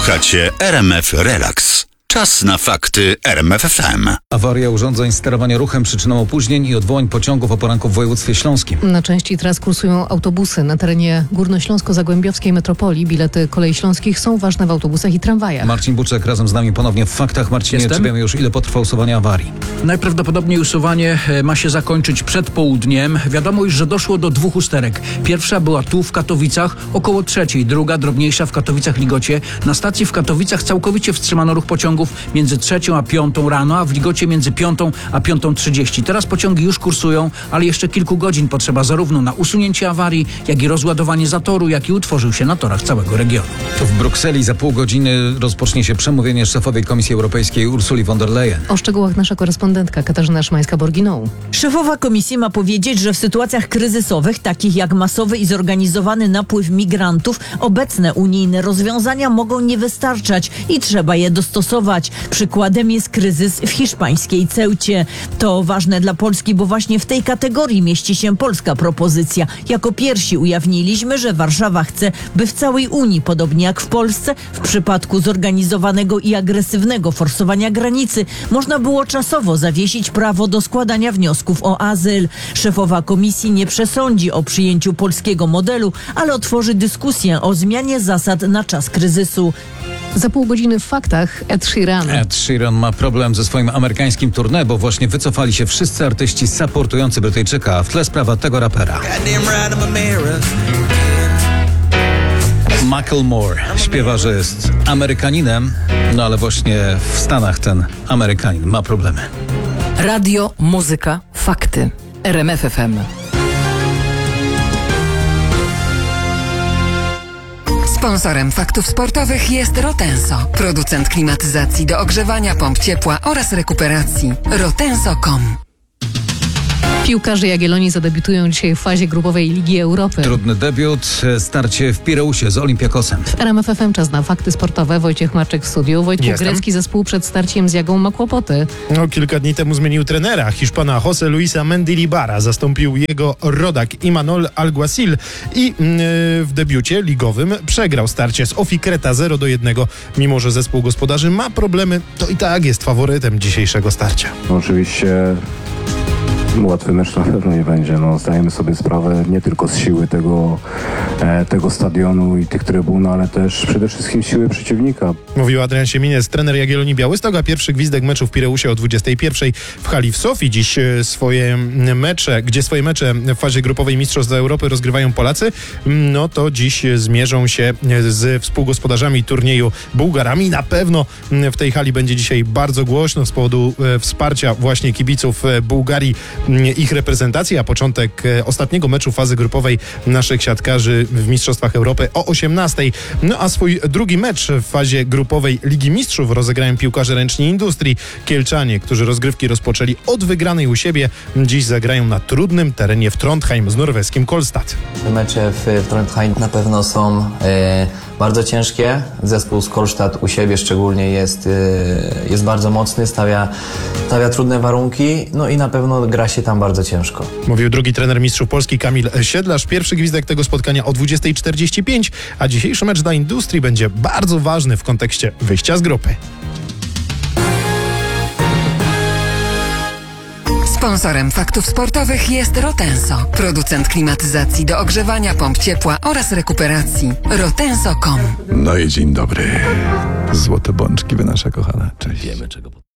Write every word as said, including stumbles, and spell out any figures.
Słuchacie R M F Relax. Czas na fakty R M F F M. Awaria urządzeń sterowania ruchem przyczyną opóźnień i odwołań pociągów o poranku w województwie śląskim. Na części tras kursują autobusy. Na terenie górnośląsko-zagłębiowskiej metropolii bilety kolei śląskich są ważne w autobusach i tramwajach. Marcin Buczek razem z nami ponownie w faktach. Marcinie, Jestem. czy wiemy już, ile potrwa usuwanie awarii? Najprawdopodobniej usuwanie ma się zakończyć przed południem. Wiadomo już, że doszło do dwóch usterek. Pierwsza była tu w Katowicach około trzeciej, druga drobniejsza w Katowicach-Ligocie. Na stacji w Katowicach całkowicie wstrzymano ruch pociągów między trzecią a piątą rano, a w Ligocie między piątą a piątą trzydzieści. Teraz pociągi już kursują, ale jeszcze kilku godzin potrzeba zarówno na usunięcie awarii, jak i rozładowanie zatoru, jaki utworzył się na torach całego regionu. W Brukseli za pół godziny rozpocznie się przemówienie szefowej Komisji Europejskiej Ursuli von der Leyen. O szczegółach nasza korespondentka Katarzyna Szymańska-Borginą. Szefowa komisji ma powiedzieć, że w sytuacjach kryzysowych, takich jak masowy i zorganizowany napływ migrantów, obecne unijne rozwiązania mogą nie wystarczać i trzeba je dostosować. Przykładem jest kryzys w hiszpańskiej Ceucie. To ważne dla Polski, bo właśnie w tej kategorii mieści się polska propozycja. Jako pierwsi ujawniliśmy, że Warszawa chce, by w całej Unii, podobnie jak w Polsce, w przypadku zorganizowanego i agresywnego forsowania granicy, można było czasowo zawiesić prawo do składania wniosków o azyl. Szefowa komisji nie przesądzi o przyjęciu polskiego modelu, ale otworzy dyskusję o zmianie zasad na czas kryzysu. Za pół godziny w faktach Ed Sheeran. Ed Sheeran ma problem ze swoim amerykańskim tournée, bo właśnie wycofali się wszyscy artyści supportujący Brytyjczyka, a w tle sprawa tego rapera. Macklemore śpiewa, że jest Amerykaninem, no ale właśnie w Stanach ten Amerykanin ma problemy. Radio, muzyka, fakty. R M F F M. Sponsorem faktów sportowych jest Rotenso, producent klimatyzacji do ogrzewania pomp ciepła oraz rekuperacji. rotenso kropka com. Piłkarze Jagiellonii zadebiutują dzisiaj w fazie grupowej Ligi Europy. Trudny debiut, starcie w Pireusie z Olympiakosem. W R M F F M czas na fakty sportowe. Wojciech Marczyk w studiu. Wojtku, Jestem. grecki zespół przed starciem z Jagą ma kłopoty. No, kilka dni temu zmienił trenera. Hiszpana José Luisa Mendilibara zastąpił jego rodak Imanol Alguacil i yy, w debiucie ligowym przegrał starcie z Ofi Kreta zero do jednego. Mimo że zespół gospodarzy ma problemy, to i tak jest faworytem dzisiejszego starcia. Oczywiście łatwy mecz na pewno nie będzie. No, zdajemy sobie sprawę nie tylko z siły tego, e, tego stadionu i tych trybun, ale też przede wszystkim siły przeciwnika. Mówił Adrian Siemieniec, trener Jagiellonii Białystok, a pierwszy gwizdek meczu w Pireusie o dwudziestej pierwszej w hali w Sofii. Dziś swoje mecze, gdzie swoje mecze w fazie grupowej Mistrzostw Europy rozgrywają Polacy, no to dziś zmierzą się z współgospodarzami turnieju Bułgarami. Na pewno w tej hali będzie dzisiaj bardzo głośno z powodu wsparcia właśnie kibiców Bułgarii ich reprezentacji, a początek ostatniego meczu fazy grupowej naszych siatkarzy w Mistrzostwach Europy o osiemnastej. No a swój drugi mecz w fazie grupowej Ligi Mistrzów rozegrają piłkarze ręczni Industrii. Kielczanie, którzy rozgrywki rozpoczęli od wygranej u siebie, dziś zagrają na trudnym terenie w Trondheim z norweskim Kolstad. Mecze w, w Trondheim na pewno są e, bardzo ciężkie. Zespół z Kolstad u siebie szczególnie jest, e, jest bardzo mocny, stawia, stawia trudne warunki, no i na pewno gra się tam bardzo ciężko. Mówił drugi trener mistrzów Polski Kamil Siedlarz. Pierwszy gwizdek tego spotkania o dwudziestej czterdzieści pięć, a dzisiejszy mecz dla Industrii będzie bardzo ważny w kontekście wyjścia z grupy. Sponsorem faktów sportowych jest Rotenso, producent klimatyzacji do ogrzewania pomp ciepła oraz rekuperacji. rotenso kropka com. No i dzień dobry. Złote bączki, wy nasza kochana. Cześć. Wiemy, czego